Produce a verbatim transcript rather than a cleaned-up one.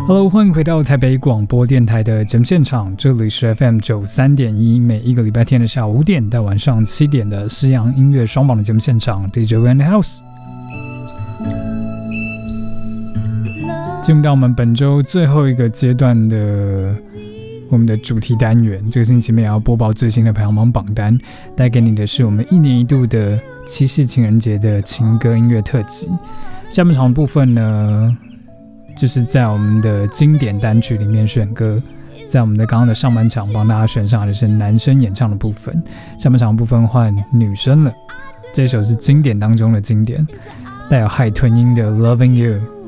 Hello， 欢迎回到台北广播电台的节目现场，这里是 F M 九十三点一，每一个礼拜天的下午五点到晚上七点的西洋音乐双榜的节目现场 ，D J in the house。进入到我们本周最后一个阶段的我们的主题单元，这个星期也要播报最新的排行榜榜单，带给你的是我们一年一度的七夕情人节的情歌音乐特辑。下半场的部分呢，就是在我们的经典单曲里面选歌，在我们的刚刚的上半场帮大家选上的是男生演唱的部分，下半场的部分换女生了。这首是经典当中的经典，带有海豚音的 Loving You。